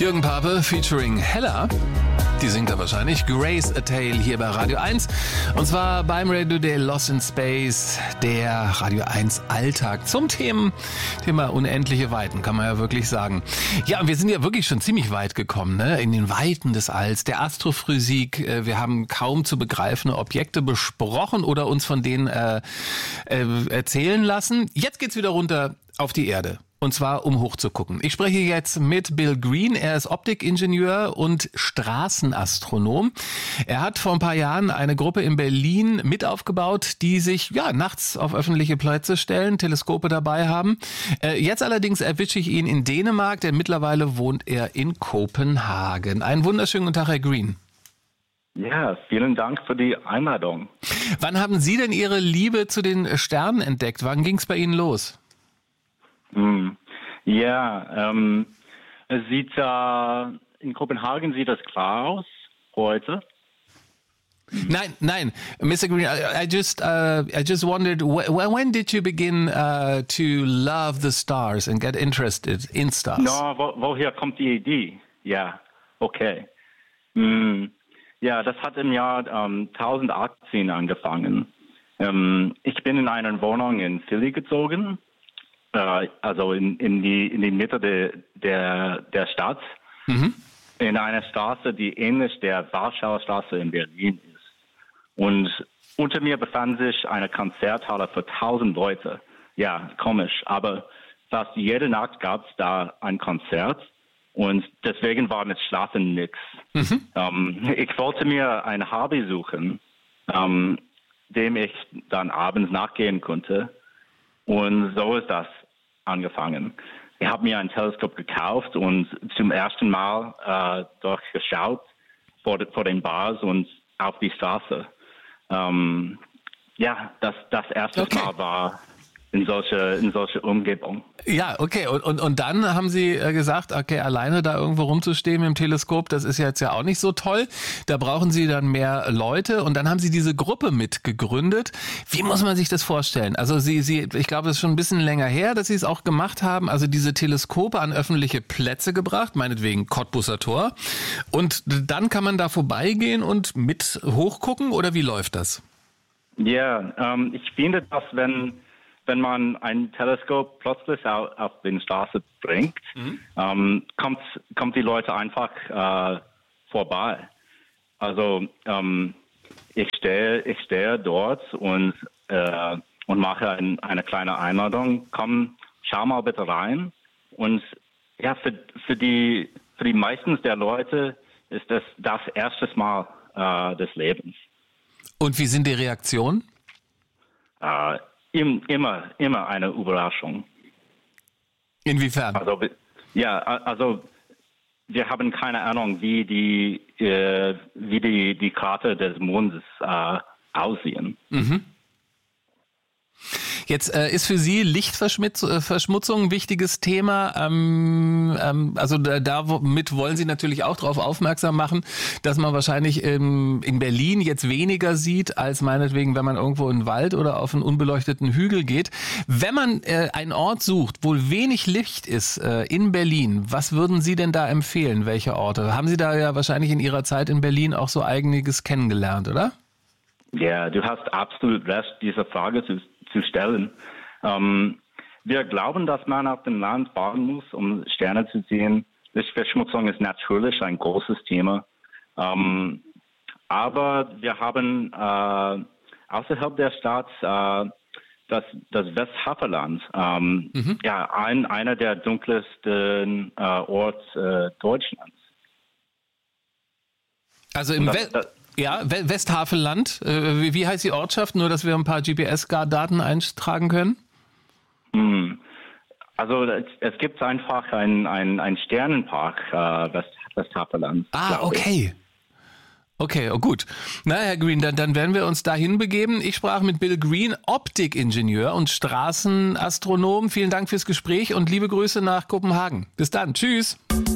Jürgen Pape featuring Hella. Die singt da wahrscheinlich. Grace A Tale hier bei Radio 1. Und zwar beim Radio Day Lost in Space, der Radio 1 Alltag zum Thema unendliche Weiten, kann man ja wirklich sagen. Ja, und wir sind ja wirklich schon ziemlich weit gekommen, ne? In den Weiten des Alls, der Astrophysik. Wir haben kaum zu begreifende Objekte besprochen oder uns von denen erzählen lassen. Jetzt geht's wieder runter auf die Erde. Und zwar, um hochzugucken. Ich spreche jetzt mit Bill Green. Er ist Optikingenieur und Straßenastronom. Er hat vor ein paar Jahren eine Gruppe in Berlin mit aufgebaut, die sich nachts auf öffentliche Plätze stellen, Teleskope dabei haben. Jetzt allerdings erwische ich ihn in Dänemark, denn mittlerweile wohnt er in Kopenhagen. Einen wunderschönen guten Tag, Herr Green. Ja, vielen Dank für die Einladung. Wann haben Sie denn Ihre Liebe zu den Sternen entdeckt? Wann ging es bei Ihnen los? Ja, es sieht in Kopenhagen sieht das klar aus heute. Nein, Mr. Green, I just wondered when did you begin to love the stars and get interested in stars? No, woher kommt die Idee? Ja, okay. Ja, das hat im Jahr 2018 angefangen. Ich bin in eine Wohnung in Philly gezogen. Also in die Mitte der Stadt, in einer Straße, die ähnlich der Warschauer Straße in Berlin ist. Und unter mir befand sich eine Konzerthalle für 1000 Leute. Ja, komisch, aber fast jede Nacht gab es da ein Konzert und deswegen war mit Schlafen nix. Ich wollte mir ein Hobby suchen, dem ich dann abends nachgehen konnte. Und so ist das angefangen. Ich habe mir ein Teleskop gekauft und zum ersten Mal durchgeschaut vor den Bars und auf die Straße. Das erste Mal war in solche Umgebung. Ja, okay. Und dann haben Sie gesagt, okay, alleine da irgendwo rumzustehen mit dem Teleskop, das ist jetzt ja auch nicht so toll. Da brauchen Sie dann mehr Leute. Und dann haben Sie diese Gruppe mitgegründet. Wie muss man sich das vorstellen? Also ich glaube, es ist schon ein bisschen länger her, dass Sie es auch gemacht haben. Also diese Teleskope an öffentliche Plätze gebracht, meinetwegen Cottbuser Tor. Und dann kann man da vorbeigehen und mit hochgucken, oder wie läuft das? Ja, ich finde, dass wenn man ein Teleskop plötzlich auf die Straße bringt, kommt die Leute einfach vorbei. Also ich stehe dort und mache eine kleine Einladung. Komm, schau mal bitte rein. Und ja, für die meisten der Leute ist das erste Mal des Lebens. Und wie sind die Reaktionen? Immer eine Überraschung. Inwiefern? Also wir haben keine Ahnung, wie die Karte des Mondes aussehen. Jetzt ist für Sie Lichtverschmutzung ein wichtiges Thema. Also damit wollen Sie natürlich auch darauf aufmerksam machen, dass man wahrscheinlich in Berlin jetzt weniger sieht, als meinetwegen, wenn man irgendwo in den Wald oder auf einen unbeleuchteten Hügel geht. Wenn man einen Ort sucht, wo wenig Licht ist in Berlin, was würden Sie denn da empfehlen? Welche Orte? Haben Sie da ja wahrscheinlich in Ihrer Zeit in Berlin auch so einiges kennengelernt, oder? Ja, du hast absolut recht, diese Frage zu stellen. Wir glauben, dass man auf dem Land bauen muss, um Sterne zu sehen. Lichtverschmutzung ist natürlich ein großes Thema. Aber wir haben außerhalb der Stadt das Westhaveland. Einer der dunkelsten Orte Deutschlands. Also im Westhaveland. Wie heißt die Ortschaft? Nur, dass wir ein paar GPS-Daten eintragen können? Also es gibt einfach einen Sternenpark, Westhaveland. Okay. Okay, gut. Na, Herr Green, dann werden wir uns dahin begeben. Ich sprach mit Bill Green, Optikingenieur und Straßenastronom. Vielen Dank fürs Gespräch und liebe Grüße nach Kopenhagen. Bis dann. Tschüss.